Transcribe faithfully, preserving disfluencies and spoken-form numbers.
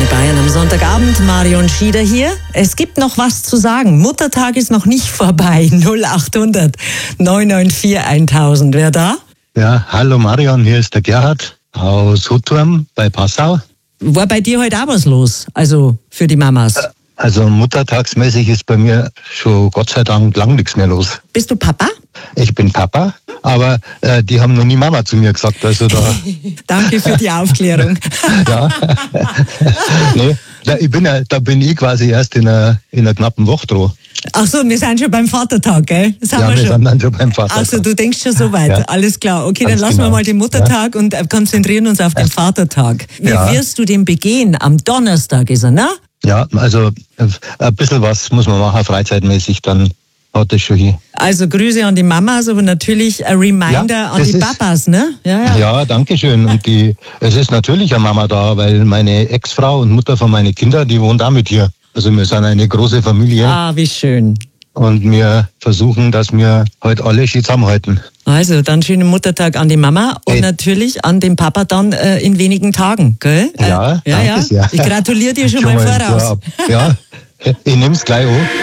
Antenne Bayern am Sonntagabend. Marion Schieder hier. Es gibt noch was zu sagen. Muttertag ist noch nicht vorbei. null achthundert neun neun vier tausend. Wer da? Ja, hallo Marion, hier ist der Gerhard aus Hutturm bei Passau. War bei dir heute auch was los? Also für die Mamas? Also muttertagsmäßig ist bei mir schon Gott sei Dank lang nichts mehr los. Bist du Papa? Ich bin Papa, aber äh, die haben noch nie Mama zu mir gesagt. Also da. Danke für die Aufklärung. Ja. Nee, da, ich bin ja, da bin ich quasi erst in einer, in einer knappen Woche dran. Ach so, wir sind schon beim Vatertag, gell? Das haben ja, wir, wir schon. sind dann schon beim Vatertag. Also du denkst schon so weit, Ja. alles klar. Okay, Ganz dann lassen genau. wir mal den Muttertag ja. und konzentrieren uns auf den Vatertag. Wie Ja. wirst du den begehen? Am Donnerstag ist er, ne? Ja, also äh, ein bisschen was muss man machen, freizeitmäßig, dann hat das schon hin. Also Grüße an die Mamas, aber natürlich ein Reminder Ja, an das die ist- Papas, ne? Ja, ja. Ja, danke schön. Und die, es ist natürlich eine Mama da, weil meine Ex-Frau und Mutter von meinen Kindern, die wohnt auch mit hier. Also wir sind eine große Familie Ah, wie schön. und wir versuchen, dass wir heute alle schön zusammenhalten. Also dann schönen Muttertag an die Mama und Hey. natürlich an den Papa dann äh, in wenigen Tagen, gell? Ja, äh, ja, danke ja. sehr. Ich gratuliere dir schon, Schon mal mal voraus. vorab. Ja, ich nehme es gleich an.